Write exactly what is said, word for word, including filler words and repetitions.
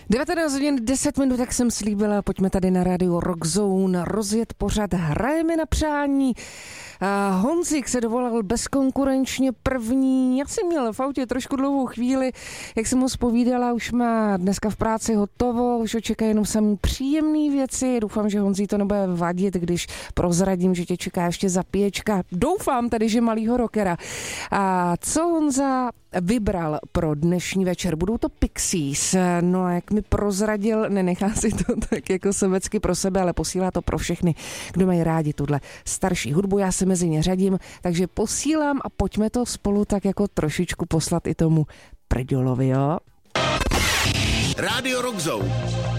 devatenáct hodin deset minut, jak jsem slíbila, pojďme tady na rádiu Rock Zone rozjet pořad Hrajeme na přání. A Honzik se dovolal bezkonkurenčně první. Já jsem měl v autě trošku dlouhou chvíli, jak jsem mu zpovídala, už má dneska v práci hotovo, už ho čekají jenom samý příjemný věci. Doufám, že Honzí to nebude vadit, když prozradím, že tě čeká ještě zapěčka. Doufám tedy, že malýho rockera. A co Honza vybral pro dnešní večer? Budou to Pixies. No a jak mi prozradil, nenechá si to tak jako sobecky pro sebe, ale posílá to pro všechny, kdo mají rádi tuhle starší hudbu. Já se mezi ně řadím, takže posílám a pojďme to spolu tak jako trošičku poslat i tomu prďolovi, jo? Rádio Rock Zone.